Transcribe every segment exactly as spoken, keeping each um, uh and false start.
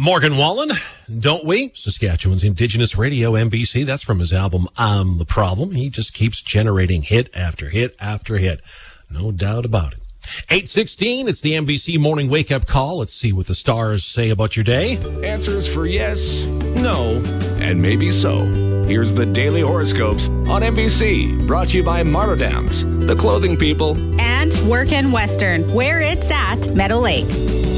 Morgan Wallen, don't we? Saskatchewan's Indigenous Radio, M B C. That's from his album, I'm the Problem. He just keeps generating hit after hit after hit. No doubt about it. eight sixteen, it's the M B C Morning Wake Up Call. Let's see what the stars say about your day. Answers for yes, no, and maybe so. Here's the Daily Horoscopes on M B C, brought to you by Martindams, the clothing people. And Work in Western, where it's at Meadow Lake.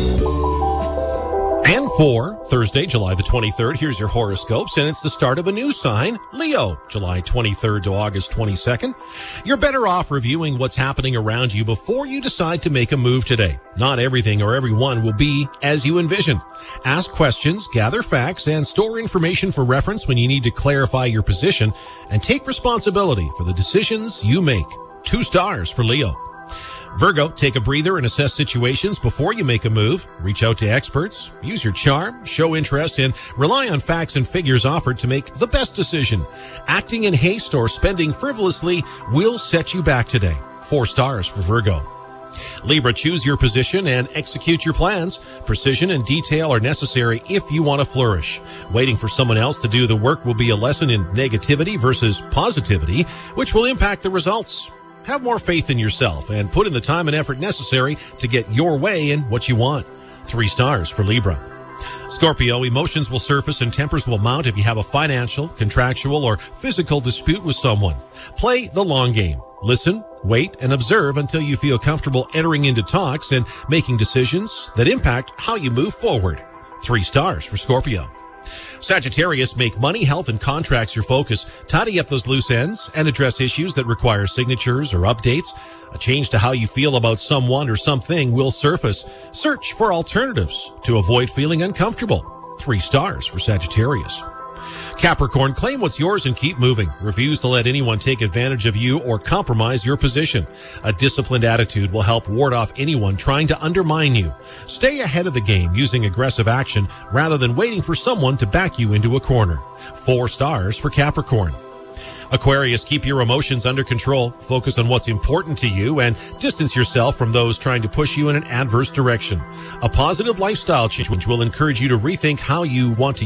And for Thursday, July the twenty-third, here's your horoscopes, and it's the start of a new sign, Leo, July twenty-third to August twenty-second. You're better off reviewing what's happening around you before you decide to make a move today. Not everything or everyone will be as you envision. Ask questions, gather facts, and store information for reference when you need to clarify your position, and take responsibility for the decisions you make. Two stars for Leo. Virgo, take a breather and assess situations before you make a move. Reach out to experts, use your charm, show interest, and rely on facts and figures offered to make the best decision. Acting in haste or spending frivolously will set you back today. Four stars for Virgo. Libra, choose your position and execute your plans. Precision and detail are necessary if you want to flourish. Waiting for someone else to do the work will be a lesson in negativity versus positivity, which will impact the results. Have more faith in yourself and put in the time and effort necessary to get your way in what you want. Three stars for Libra. Scorpio, emotions will surface and tempers will mount if you have a financial, contractual, or physical dispute with someone. Play the long game. Listen, wait, and observe until you feel comfortable entering into talks and making decisions that impact how you move forward. Three stars for Scorpio. Sagittarius, make money, health, and contracts your focus. Tidy up those loose ends and address issues that require signatures or updates. A change to how you feel about someone or something will surface. Search for alternatives to avoid feeling uncomfortable. Three stars for Sagittarius. Capricorn, claim what's yours and keep moving. Refuse to let anyone take advantage of you or compromise your position. A disciplined attitude will help ward off anyone trying to undermine you. Stay ahead of the game using aggressive action rather than waiting for someone to back you into a corner. Four stars for Capricorn. Aquarius, keep your emotions under control. Focus on what's important to you and distance yourself from those trying to push you in an adverse direction. A positive lifestyle change will encourage you to rethink how you want to